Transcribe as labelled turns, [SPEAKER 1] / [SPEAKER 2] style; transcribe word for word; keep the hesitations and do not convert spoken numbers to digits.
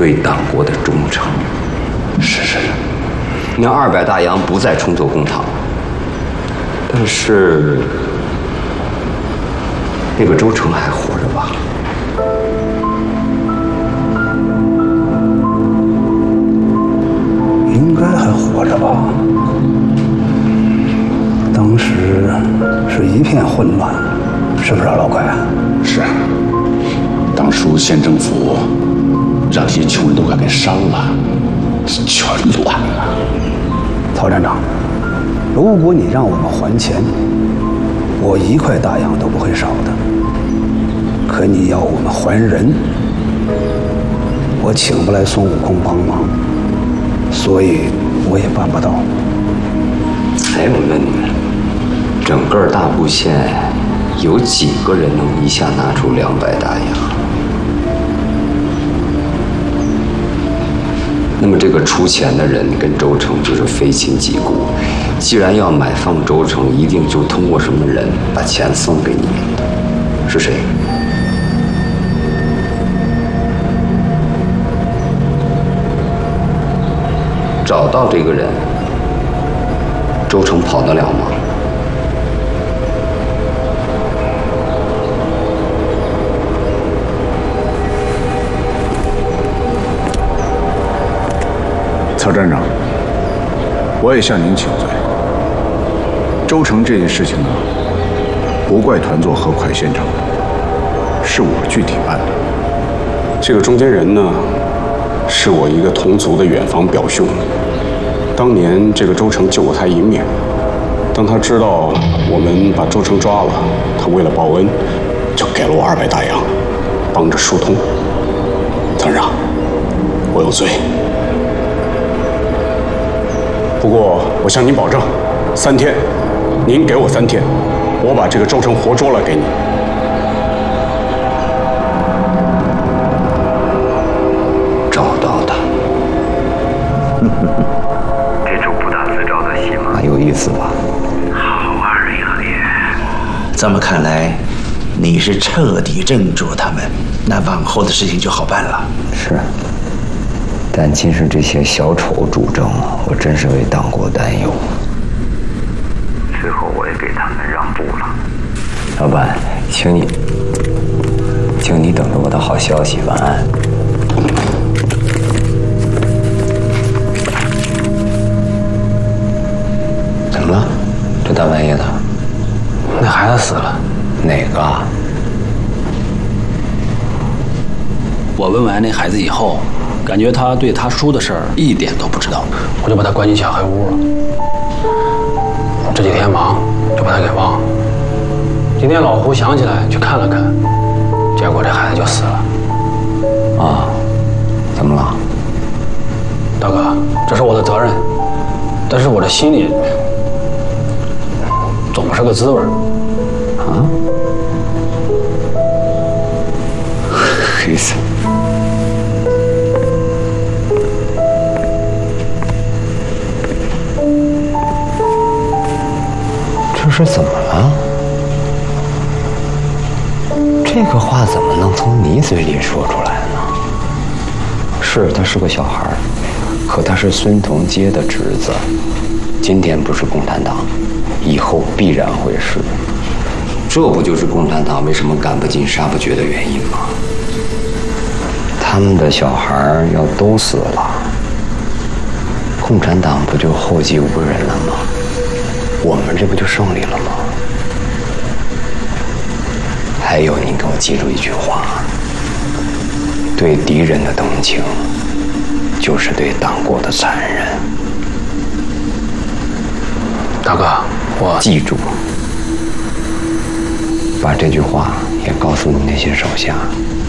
[SPEAKER 1] 对党国的忠诚。
[SPEAKER 2] 是是是。
[SPEAKER 1] 那二百大洋不再重走公堂，但是那个周成还活着吧？
[SPEAKER 2] 应该还活着吧？当时是一片混乱，是不是啊，老快？
[SPEAKER 3] 是。当初县政府让这些穷人都快给杀了，全乱了。
[SPEAKER 2] 曹站长，如果你让我们还钱，我一块大洋都不会少的。可你要我们还人，我请不来孙悟空帮忙，所以我也办不到。
[SPEAKER 1] 哎，我问你们，整个大步县有几个人能一下拿出两百大洋？那么这个出钱的人跟周成就是非亲即故。既然要买放周成，一定就通过什么人把钱送给你们的，是谁？找到这个人，周成跑得了吗？
[SPEAKER 3] 曹站长，我也向您请罪。周成这件事情呢，不怪团座和蒯县长，是我具体办的。
[SPEAKER 4] 这个中间人呢，是我一个同族的远房表兄。当年这个周成救过他一命，当他知道我们把周成抓了，他为了报恩，就给了我二百大洋，帮着疏通。团长，我有罪。不过我向您保证，三天，您给我三天，我把这个周成活捉了给你。
[SPEAKER 1] 找到他。
[SPEAKER 5] 这出不打自招的戏码
[SPEAKER 1] 有意思吧？
[SPEAKER 5] 好玩儿呀你！
[SPEAKER 6] 这么看来，你是彻底镇住他们，那往后的事情就好办了。
[SPEAKER 1] 是。但其实这些小丑助政，我真是为党国担忧。
[SPEAKER 5] 最后我也给他们让步了。
[SPEAKER 1] 老板，请你，请你等着我的好消息。晚安。怎么了？这大半夜的？
[SPEAKER 7] 那孩子死了。
[SPEAKER 1] 哪个？
[SPEAKER 7] 我问完那孩子以后，感觉他对他叔的事儿一点都不知道，我就把他关进小黑屋了。这几天忙，就把他给忘了。今天老胡想起来去看了看，结果这孩子就死了。
[SPEAKER 1] 啊？怎么了？
[SPEAKER 7] 大哥，这是我的责任，但是我这心里总不是个滋味。
[SPEAKER 1] 啊？黑死！这是怎么了？这个话怎么能从你嘴里说出来呢？是，他是个小孩，可他是孙同阶的侄子。今天不是共产党，以后必然会是。这不就是共产党为什么赶不尽杀不绝的原因吗？他们的小孩要都死了，共产党不就后继无人了吗？我们这不就胜利了吗？还有，你给我记住一句话：对敌人的同情，就是对党国的残忍。
[SPEAKER 7] 大哥，我
[SPEAKER 1] 记住，把这句话也告诉你那些手下。